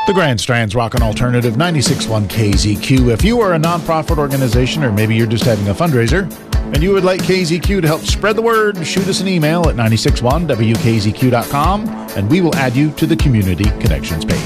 The Grand Strand's Rockin' Alternative 96.1 KZQ. If you are a nonprofit organization, or maybe you're just having a fundraiser, and you would like KZQ to help spread the word, shoot us an email at 961wkzq.com, and we will add you to the Community Connections page.